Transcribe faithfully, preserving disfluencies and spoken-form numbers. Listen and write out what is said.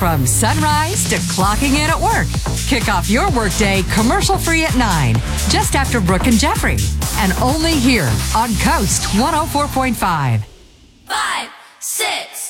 From sunrise to clocking in at work. Kick off your workday commercial-free at nine, just after Brooke and Jeffrey. And only here on Coast one oh four point five. Five, six,